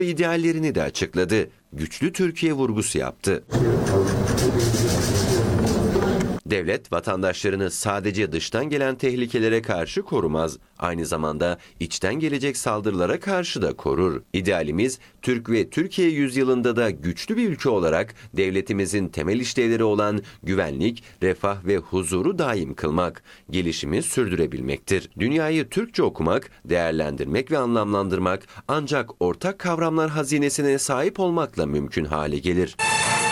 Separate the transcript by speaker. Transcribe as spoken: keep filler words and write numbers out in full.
Speaker 1: İdeallerini de açıkladı. Güçlü Türkiye vurgusu yaptı. Devlet vatandaşlarını sadece dıştan gelen tehlikelere karşı korumaz, aynı zamanda içten gelecek saldırılara karşı da korur. İdealimiz Türk ve Türkiye yüzyılında da güçlü bir ülke olarak devletimizin temel işlevleri olan güvenlik, refah ve huzuru daim kılmak, gelişimi sürdürebilmektir. Dünyayı Türkçe okumak, değerlendirmek ve anlamlandırmak ancak ortak kavramlar hazinesine sahip olmakla mümkün hale gelir.